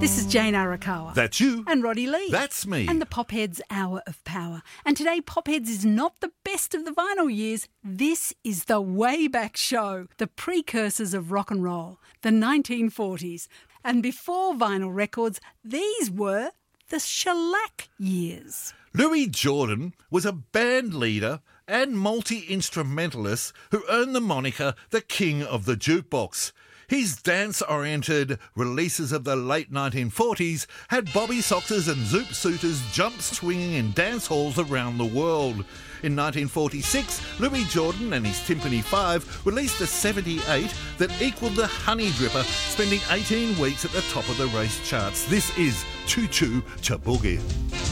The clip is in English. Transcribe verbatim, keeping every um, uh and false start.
This is Jane Arakawa. That's you. And Roddy Lee. That's me. And the Popheads Hour of Power. And today, Popheads is not the best of the vinyl years. This is the way back show, the precursors of rock and roll, the nineteen forties. And before vinyl records, these were the shellac years. Louis Jordan was a band leader and multi-instrumentalist who earned the moniker the King of the Jukebox. His dance-oriented releases of the late nineteen forties had bobby sockers and zoot suiters jump swinging in dance halls around the world. In nineteen forty-six, Louis Jordan and his Timpani Five released a seventy-eight that equalled the Honey Dripper, spending eighteen weeks at the top of the race charts. This is Choo Choo Cha Boogie.